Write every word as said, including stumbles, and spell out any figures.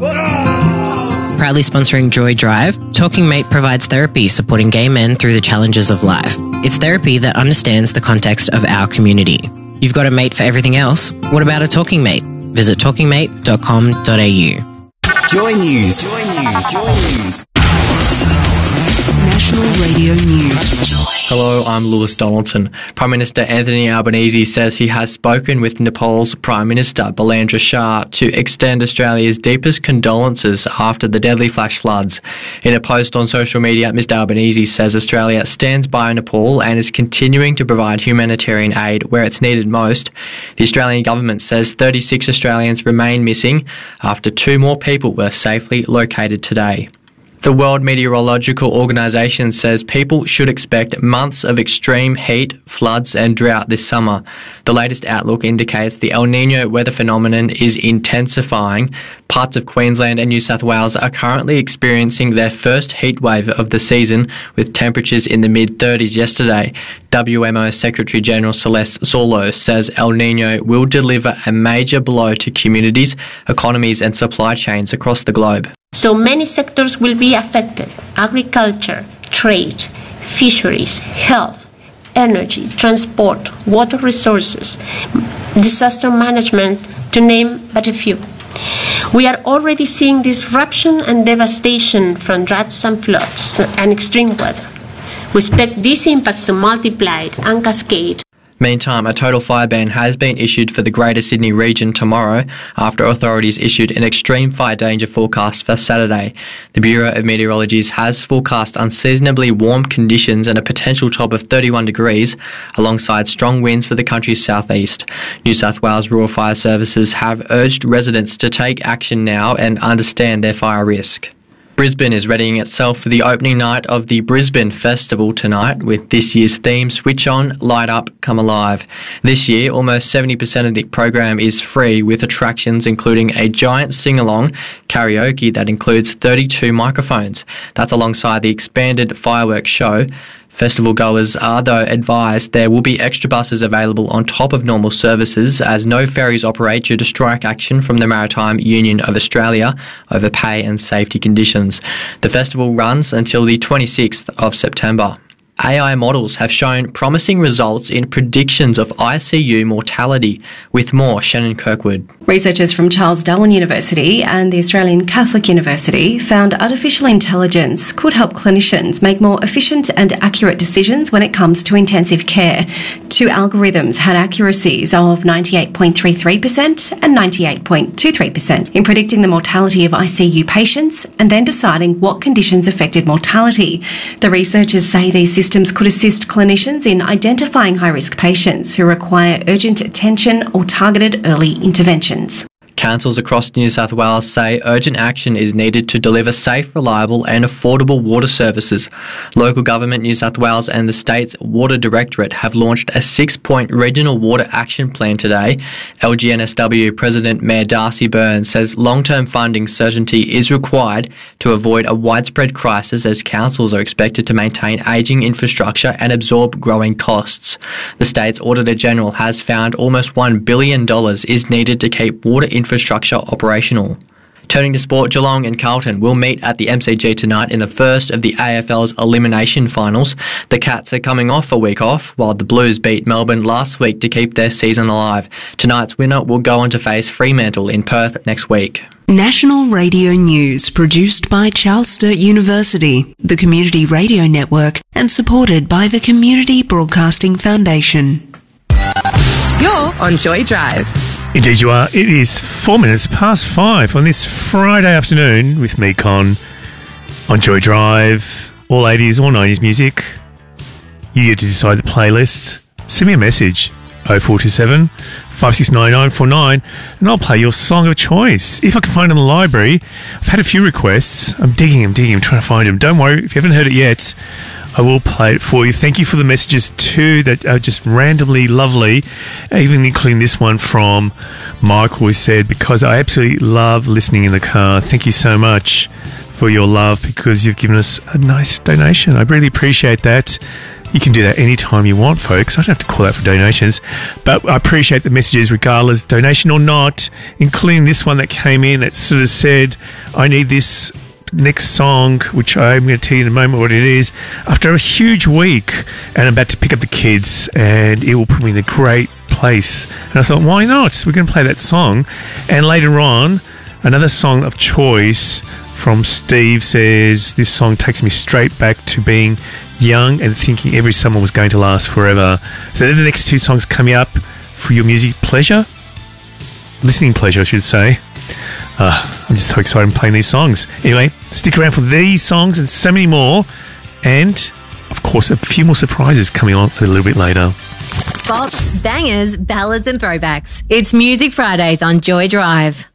Proudly sponsoring Joy Drive, Talking Mate provides therapy supporting gay men through the challenges of life. It's therapy that understands the context of our community. You've got a mate for everything else. What about a talking mate? Visit talking mate dot com dot a u. Joy News. Joy News. Joy News. National Radio News. Hello, I'm Lewis Donaldson. Prime Minister Anthony Albanese says he has spoken with Nepal's Prime Minister Balandra Shah to extend Australia's deepest condolences after the deadly flash floods. In a post on social media, Mister Albanese says Australia stands by Nepal and is continuing to provide humanitarian aid where it's needed most. The Australian government says thirty-six Australians remain missing after two more people were safely located today. The World Meteorological Organization says people should expect months of extreme heat, floods and drought this summer. The latest outlook indicates the El Niño weather phenomenon is intensifying. Parts of Queensland and New South Wales are currently experiencing their first heat wave of the season, with temperatures in the mid-thirties yesterday. W M O Secretary-General Celeste Sorlo says El Niño will deliver a major blow to communities, economies and supply chains across the globe. So many sectors will be affected: agriculture, trade, fisheries, health, energy, transport, water resources, disaster management, to name but a few. We are already seeing disruption and devastation from droughts and floods and extreme weather. We expect these impacts to multiply and cascade. Meantime, a total fire ban has been issued for the Greater Sydney region tomorrow after authorities issued an extreme fire danger forecast for Saturday. The Bureau of Meteorology has forecast unseasonably warm conditions and a potential top of thirty-one degrees, alongside strong winds for the country's southeast. New South Wales Rural Fire Services have urged residents to take action now and understand their fire risk. Brisbane is readying itself for the opening night of the Brisbane Festival tonight, with this year's theme Switch On, Light Up, Come Alive. This year, almost seventy percent of the program is free, with attractions including a giant sing-along, karaoke that includes thirty-two microphones. That's alongside the expanded fireworks show. Festival goers are, though, advised there will be extra buses available on top of normal services, as no ferries operate due to strike action from the Maritime Union of Australia over pay and safety conditions. The festival runs until the twenty-sixth of September. A I models have shown promising results in predictions of I C U mortality. With more, Shannon Kirkwood. Researchers from Charles Darwin University and the Australian Catholic University found artificial intelligence could help clinicians make more efficient and accurate decisions when it comes to intensive care. Two algorithms had accuracies of ninety-eight point three three percent and ninety-eight point two three percent in predicting the mortality of I C U patients and then deciding what conditions affected mortality. The researchers say these systems Systems could assist clinicians in identifying high-risk patients who require urgent attention or targeted early interventions. Councils across New South Wales say urgent action is needed to deliver safe, reliable and affordable water services. Local government New South Wales and the state's Water Directorate have launched a six-point regional water action plan today. L G N S W President Mayor Darcy Byrne says long-term funding certainty is required to avoid a widespread crisis, as councils are expected to maintain ageing infrastructure and absorb growing costs. The state's Auditor General has found almost one billion dollars is needed to keep water infrastructure infrastructure operational. Turning to sport, Geelong and Carlton will meet at the M C G tonight in the first of the A F L's elimination finals. The Cats are coming off a week off, while the Blues beat Melbourne last week to keep their season alive. Tonight's winner will go on to face Fremantle in Perth next week. National Radio News, produced by Charles Sturt University, the Community Radio Network, and supported by the Community Broadcasting Foundation. You're on Joy Drive. Indeed you are. It is four minutes past five on this Friday afternoon with me, Con, on Joy Drive. All eighties, all nineties music. You get to decide the playlist. Send me a message, oh four two seven, five six nine nine four nine, and I'll play your song of choice. If I can find it in the library. I've had a few requests. I'm digging them, digging them, trying to find them. Don't worry, if you haven't heard it yet, I will play it for you. Thank you for the messages too that are just randomly lovely, even including this one from Michael, who said, because I absolutely love listening in the car. Thank you so much for your love, because you've given us a nice donation. I really appreciate that. You can do that anytime you want, folks. I don't have to call out for donations, but I appreciate the messages regardless, donation or not, including this one that came in that sort of said, I need this next song, which I'm going to tell you in a moment what it is, after a huge week, and I'm about to pick up the kids, and it will put me in a great place. And I thought, why not? We're going to play that song. And later on, another song of choice from Steve says, this song takes me straight back to being young and thinking every summer was going to last forever. So they're the next two songs coming up for your music pleasure. Listening pleasure, I should say. Uh, I'm just so excited I'm playing these songs. Anyway, stick around for these songs and so many more. And, of course, a few more surprises coming on a little bit later. Bops, bangers, ballads and throwbacks. It's Music Fridays on Joy Drive.